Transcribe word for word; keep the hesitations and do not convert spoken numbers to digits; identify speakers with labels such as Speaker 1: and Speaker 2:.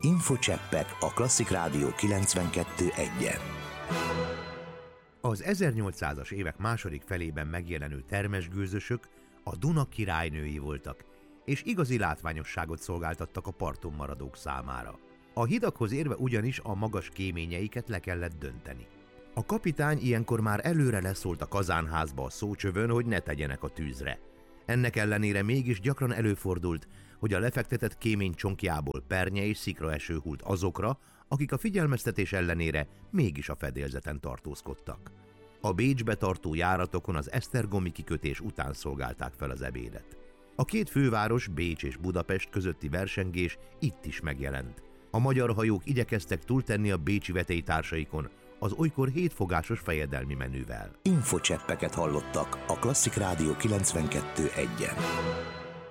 Speaker 1: Infocseppek a Klasszik Rádió kilencvenkettő egyen.
Speaker 2: Az ezernyolcszázas évek második felében megjelenő termesgőzösök a Duna királynői voltak, és igazi látványosságot szolgáltattak a parton maradók számára. A hidakhoz érve ugyanis a magas kéményeiket le kellett dönteni. A kapitány ilyenkor már előre leszólt a kazánházba a szócsövön, hogy ne tegyenek a tűzre. Ennek ellenére mégis gyakran előfordult, hogy a lefektetett kémény csonkjából pernye és szikraeső hult azokra, akik a figyelmeztetés ellenére mégis a fedélzeten tartózkodtak. A Bécsbe tartó járatokon az esztergomi kikötés után szolgálták fel az ebédet. A két főváros, Bécs és Budapest közötti versengés itt is megjelent. A magyar hajók igyekeztek túltenni a bécsi vetélytársaikon az olykor hétfogásos fejedelmi menüvel.
Speaker 1: Infocseppeket hallottak a Klasszik Rádió kilencvenkettő egyen.